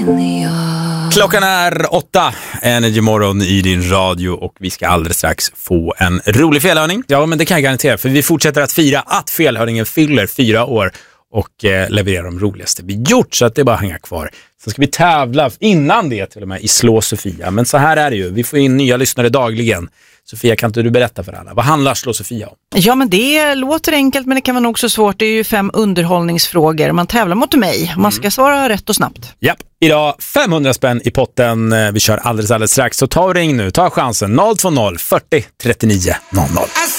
Klockan är 8, Energy Morgon i din radio och vi ska alldeles strax få en rolig felhörning. Ja, men det kan jag garantera, för vi fortsätter att fira att felhörningen fyller 4 år och levererar de roligaste vi gjort, så att det är bara att hänga kvar. Så ska vi tävla innan det till och med i Slå Sofia, men så här är det ju, vi får in nya lyssnare dagligen. Sofia, kan inte du berätta för alla? Vad handlar Slå Sofia om? Ja, men det låter enkelt, men det kan vara nog så svårt. Det är ju 5 underhållningsfrågor. Man tävlar mot mig. Man ska svara rätt och snabbt. Japp, idag 500 spänn i potten. Vi kör alldeles strax. Så ta och ring nu. Ta chansen. 020 40 39 00.